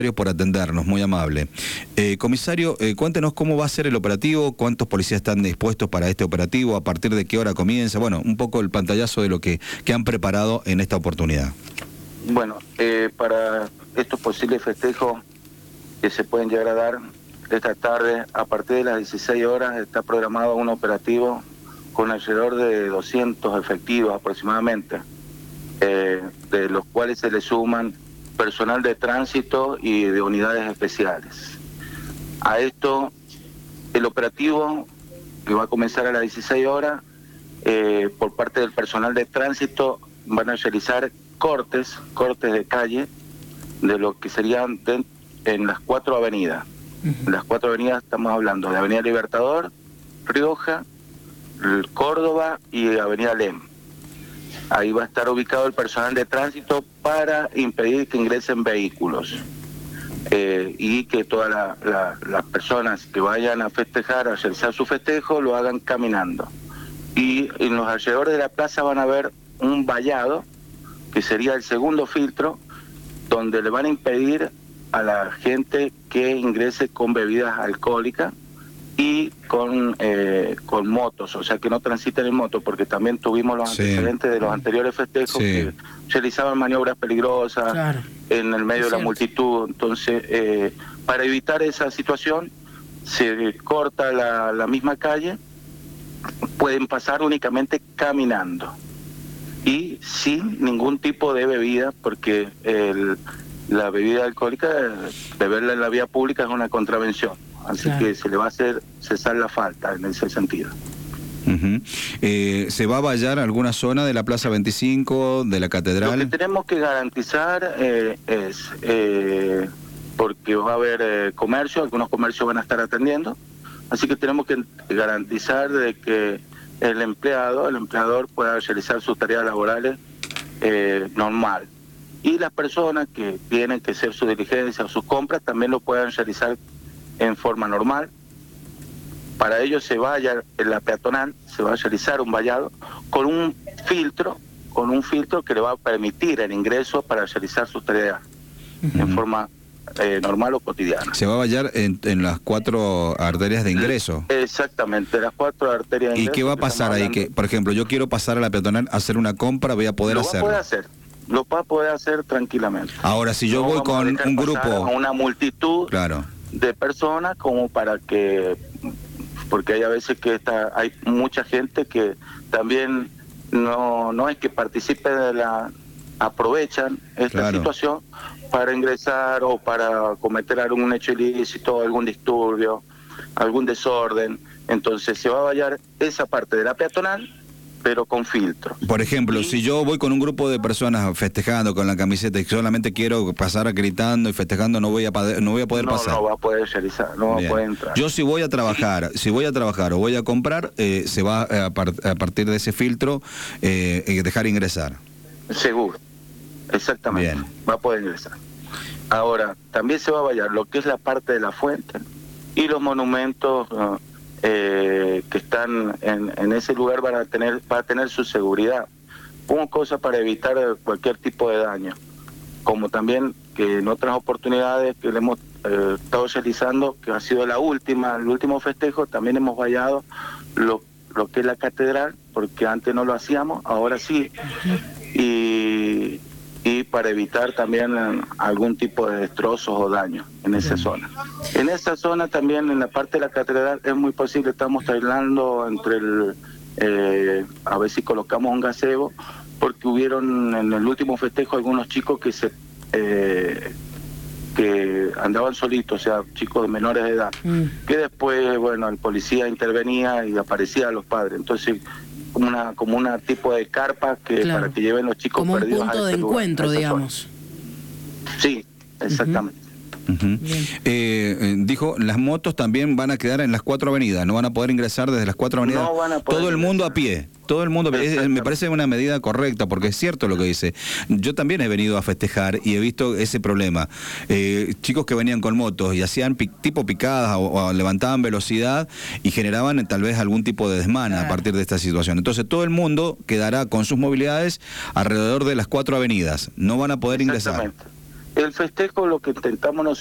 por atendernos, muy amable. Comisario, cuéntenos cómo va a ser el operativo, cuántos policías están dispuestos para este operativo, a partir de qué hora comienza, bueno, un poco el pantallazo de lo que han preparado en esta oportunidad. Bueno, para estos posibles festejos que se pueden llegar a dar esta tarde, a partir de las 16 horas está programado un operativo con alrededor de 200 efectivos aproximadamente, de los cuales se le suman personal de tránsito y de unidades especiales. A esto, el operativo que va a comenzar a las 16 horas, por parte del personal de tránsito van a realizar cortes de calle de lo que serían en las 4 avenidas. En las 4 avenidas estamos hablando de Avenida Libertador, Rioja, Córdoba y Avenida Lem. Ahí va a estar ubicado el personal de tránsito para impedir que ingresen vehículos y que todas las personas que vayan a festejar, a realizar su festejo, lo hagan caminando. Y en los alrededores de la plaza van a ver un vallado, que sería el segundo filtro, donde le van a impedir a la gente que ingrese con bebidas alcohólicas y con motos, o sea, que no transiten en moto, porque también tuvimos los antecedentes de los anteriores festejos que realizaban maniobras peligrosas en el medio de la multitud. Entonces, para evitar esa situación, se corta la misma calle, pueden pasar únicamente caminando y sin ningún tipo de bebida, porque la bebida alcohólica, beberla en la vía pública es una contravención. Así que se le va a hacer cesar la falta en ese sentido. ¿Se va a vallar alguna zona de la Plaza 25, de la Catedral? Lo que tenemos que garantizar es, porque va a haber comercio, algunos comercios van a estar atendiendo, así que tenemos que garantizar de que el empleador pueda realizar sus tareas laborales normal. Y las personas que tienen que hacer su diligencia o sus compras también lo puedan realizar en forma normal. Para ello en la peatonal se va a realizar un vallado con un filtro que le va a permitir el ingreso para realizar sus tareas en forma normal o cotidiana. ¿Se va a vallar en las 4 arterias de ingreso? Exactamente, las 4 arterias de ingreso. ¿Y qué va a pasar ahí? Que, por ejemplo, yo quiero pasar a la peatonal a hacer una compra, voy a poder hacerlo. Lo va a poder hacer tranquilamente. Ahora, si yo voy con un grupo, a una multitud de personas, como para que, porque hay a veces que hay mucha gente que también no es que participe aprovechan esta situación para ingresar o para cometer algún hecho ilícito, algún disturbio, algún desorden. Entonces se va a vallar esa parte de la peatonal, pero con filtro. Por ejemplo, si yo voy con un grupo de personas festejando con la camiseta y solamente quiero pasar gritando y festejando, no voy a poder pasar. No va a poder realizar, no va a poder entrar. Yo si voy a trabajar, o voy a comprar, se va a partir de ese filtro dejar ingresar. Seguro, exactamente. Bien. Va a poder ingresar. Ahora, también se va a vallar lo que es la parte de la fuente y los monumentos que están en ese lugar va a tener su seguridad. Una cosa para evitar cualquier tipo de daño, como también que en otras oportunidades que le hemos estado realizando, que ha sido el último festejo, también hemos vallado lo que es la catedral, porque antes no lo hacíamos, ahora sí, y para evitar también algún tipo de destrozos o daños en esa zona. En esa zona también, en la parte de la catedral, es muy posible, estamos hablando a ver si colocamos un gazebo, porque hubieron en el último festejo algunos chicos que andaban solitos, o sea, chicos de menores de edad, que después, bueno, el policía intervenía y aparecía a los padres. Entonces, como una tipo de carpa para que lleven los chicos como perdidos un punto de encuentro, digamos. Sí, exactamente. Dijo, las motos también van a quedar en las 4 avenidas, no van a poder ingresar desde las 4 avenidas. No van a poder todo el mundo a pie. Todo el mundo, me parece una medida correcta, porque es cierto lo que dice. Yo también he venido a festejar y he visto ese problema. Chicos que venían con motos y hacían tipo picadas o levantaban velocidad y generaban tal vez algún tipo de desmana a partir de esta situación. Entonces todo el mundo quedará con sus movilidades alrededor de las 4 avenidas. No van a poder ingresar. El festejo, lo que intentamos